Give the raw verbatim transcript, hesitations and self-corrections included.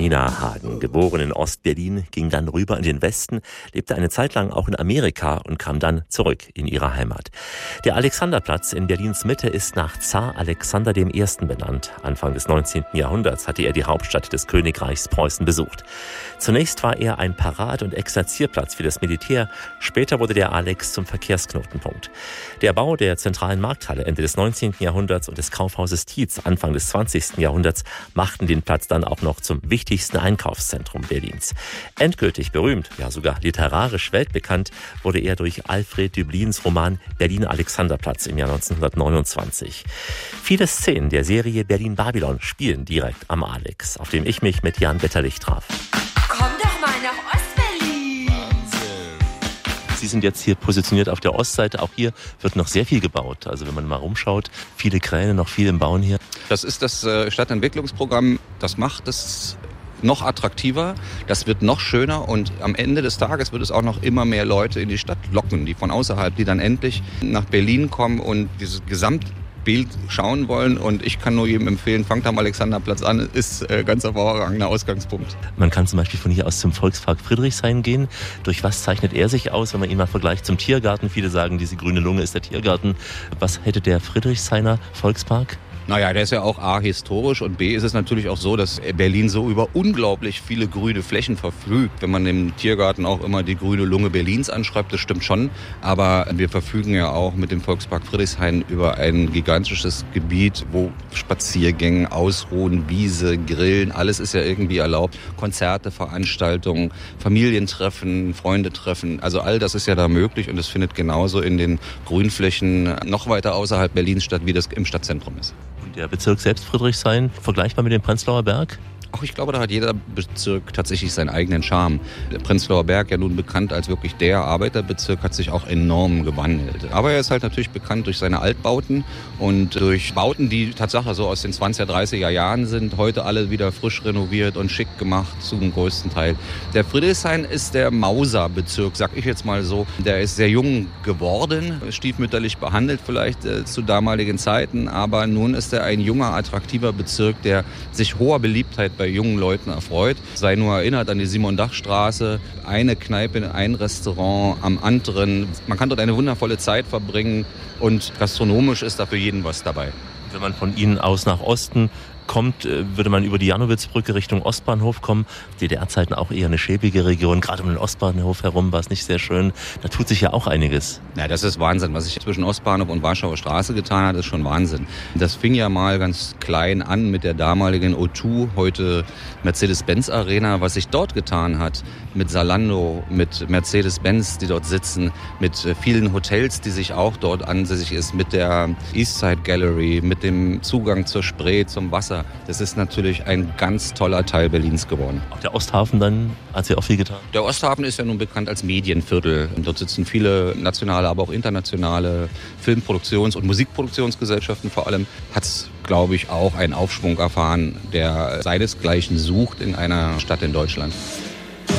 Nina Hagen, geboren in Ostberlin, ging dann rüber in den Westen, lebte eine Zeit lang auch in Amerika und kam dann zurück in ihre Heimat. Der Alexanderplatz in Berlins Mitte ist nach Zar Alexander der Erste benannt. Anfang des neunzehnten Jahrhunderts hatte er die Hauptstadt des Königreichs Preußen besucht. Zunächst war er ein Parad- und Exerzierplatz für das Militär, später wurde der Alex zum Verkehrsknotenpunkt. Der Bau der zentralen Markthalle Ende des neunzehnten Jahrhunderts und des Kaufhauses Tietz Anfang des zwanzigsten Jahrhunderts machten den Platz dann auch noch zum wichtigsten Einkaufszentrum Berlins. Endgültig berühmt, ja sogar literarisch weltbekannt, wurde er durch Alfred Döblins Roman Berlin-Alexanderplatz im Jahr neunzehnhundertneunundzwanzig. Viele Szenen der Serie Berlin-Babylon spielen direkt am Alex, auf dem ich mich mit Jan Betterlich traf. Komm doch mal nach Ostberlin! Sie sind jetzt hier positioniert auf der Ostseite. Auch hier wird noch sehr viel gebaut. Also wenn man mal rumschaut, viele Kräne, noch viel im Bauen hier. Das ist das Stadtentwicklungsprogramm. Das macht es noch attraktiver, das wird noch schöner und am Ende des Tages wird es auch noch immer mehr Leute in die Stadt locken, die von außerhalb, die dann endlich nach Berlin kommen und dieses Gesamtbild schauen wollen. Und ich kann nur jedem empfehlen, fangt am Alexanderplatz an, ist äh, ganz hervorragender Ausgangspunkt. Man kann zum Beispiel von hier aus zum Volkspark Friedrichshain gehen. Durch was zeichnet er sich aus, wenn man ihn mal vergleicht zum Tiergarten? Viele sagen, diese grüne Lunge ist der Tiergarten. Was hätte der Friedrichshainer Volkspark? Naja, der ist ja auch A, historisch und B, ist es natürlich auch so, dass Berlin so über unglaublich viele grüne Flächen verfügt. Wenn man im Tiergarten auch immer die grüne Lunge Berlins anschreibt, das stimmt schon. Aber wir verfügen ja auch mit dem Volkspark Friedrichshain über ein gigantisches Gebiet, wo Spaziergänge, Ausruhen, Wiese, Grillen, alles ist ja irgendwie erlaubt. Konzerte, Veranstaltungen, Familientreffen, Freundetreffen, also all das ist ja da möglich und es findet genauso in den Grünflächen noch weiter außerhalb Berlins statt, wie das im Stadtzentrum ist. Und der Bezirk selbst Friedrichshain, vergleichbar mit dem Prenzlauer Berg? Ach, ich glaube, da hat jeder Bezirk tatsächlich seinen eigenen Charme. Der Prenzlauer Berg, ja nun bekannt als wirklich der Arbeiterbezirk, hat sich auch enorm gewandelt. Aber er ist halt natürlich bekannt durch seine Altbauten und durch Bauten, die tatsächlich so aus den zwanziger, dreißiger Jahren sind, heute alle wieder frisch renoviert und schick gemacht zum größten Teil. Der Friedrichshain ist der Mauserbezirk, sag ich jetzt mal so. Der ist sehr jung geworden, stiefmütterlich behandelt vielleicht äh, zu damaligen Zeiten, aber nun ist er ein junger, attraktiver Bezirk, der sich hoher Beliebtheit bei jungen Leuten erfreut. Sei nur erinnert an die Simon-Dach-Straße, eine Kneipe, ein Restaurant am anderen. Man kann dort eine wundervolle Zeit verbringen und gastronomisch ist da für jeden was dabei. Wenn man von Ihnen aus nach Osten kommt, würde man über die Janowitzbrücke Richtung Ostbahnhof kommen. D D R-Zeiten auch eher eine schäbige Region. Gerade um den Ostbahnhof herum war es nicht sehr schön. Da tut sich ja auch einiges. Ja, das ist Wahnsinn. Was sich zwischen Ostbahnhof und Warschauer Straße getan hat, ist schon Wahnsinn. Das fing ja mal ganz klein an mit der damaligen O zwei, heute Mercedes-Benz Arena. Was sich dort getan hat mit Zalando, mit Mercedes-Benz, die dort sitzen, mit vielen Hotels, die sich auch dort ansässig ist, mit der Eastside Gallery, mit dem Zugang zur Spree, zum Wasser. Das ist natürlich ein ganz toller Teil Berlins geworden. Auch der Osthafen dann hat sich auch viel getan? Der Osthafen ist ja nun bekannt als Medienviertel. Und dort sitzen viele nationale, aber auch internationale Filmproduktions- und Musikproduktionsgesellschaften vor allem. Hat es, glaube ich, auch einen Aufschwung erfahren, der seinesgleichen sucht in einer Stadt in Deutschland.